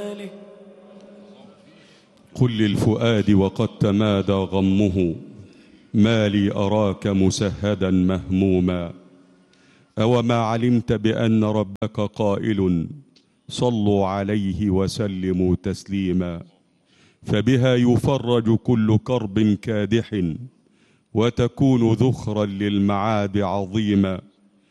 قل للفؤاد وقد تمادى غمه ما لي أراك مسهدا مهموما أوما علمت بأن ربك قائل صلوا عليه وسلموا تسليما فبها يفرج كل كرب كادح وتكون ذخرا للمعاد عظيما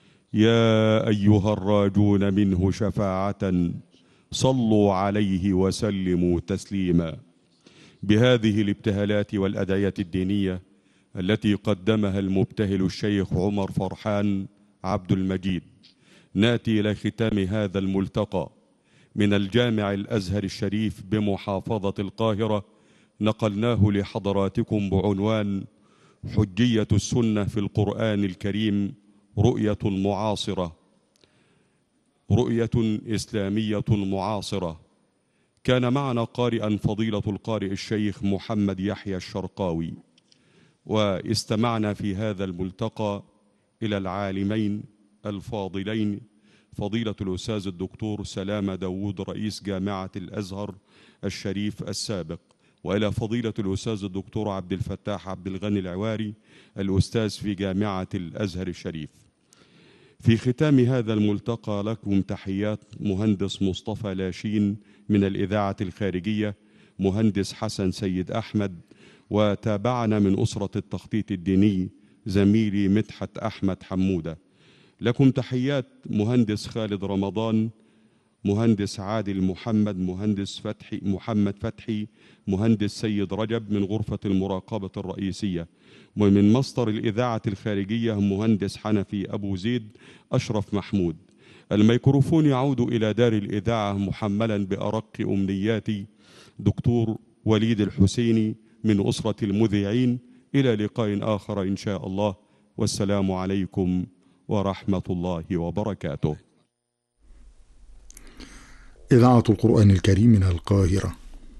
يا أيها الراجون منه شفاعة صلوا عليه وسلموا تسليما. بهذه الابتهالات والأدعية الدينية التي قدمها المبتهل الشيخ عمر فرحان عبد المجيد نأتي إلى ختام هذا الملتقى من الجامع الأزهر الشريف بمحافظة القاهرة، نقلناه لحضراتكم بعنوان حجية السنة في القرآن الكريم رؤية معاصرة، رؤية إسلامية معاصرة. كان معنا قارئا فضيلة القارئ الشيخ محمد يحيى الشرقاوي، واستمعنا في هذا الملتقى إلى العالمين الفاضلين فضيلة الأستاذ الدكتور سلامة داود رئيس جامعة الأزهر الشريف السابق، وإلى فضيلة الأستاذ الدكتور عبد الفتاح عبد الغني العواري الأستاذ في جامعة الأزهر الشريف. في ختام هذا الملتقى لكم تحيات مهندس مصطفى لاشين من الإذاعة الخارجية، مهندس حسن سيد أحمد، وتابعنا من أسرة التخطيط الديني زميلي مدحت أحمد حمودة. لكم تحيات مهندس خالد رمضان، مهندس عادل محمد، مهندس محمد فتحي، مهندس سيد رجب من غرفة المراقبة الرئيسية، ومن مصدر الإذاعة الخارجية مهندس حنفي أبو زيد أشرف محمود. الميكروفون يعود إلى دار الإذاعة محملا بأرق أمنياتي دكتور وليد الحسيني من أسرة المذيعين. إلى لقاء آخر إن شاء الله، والسلام عليكم ورحمة الله وبركاته. إذاعة القرآن الكريم من القاهرة.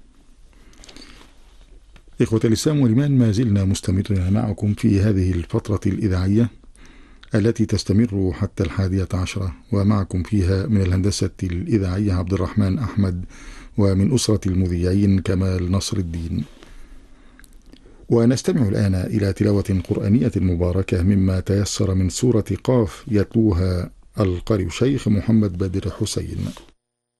إخوة الإسلام والإيمان، ما زلنا مستمرين معكم في هذه الفترة الإذاعية التي تستمر حتى 11، ومعكم فيها من الهندسة الإذاعية عبد الرحمن أحمد، ومن أسرة المذيعين كمال نصر الدين. ونستمع الآن إلى تلاوة قرآنية مباركة مما تيسر من سورة قاف يتلوها القارئ الشيخ محمد بدر حسين.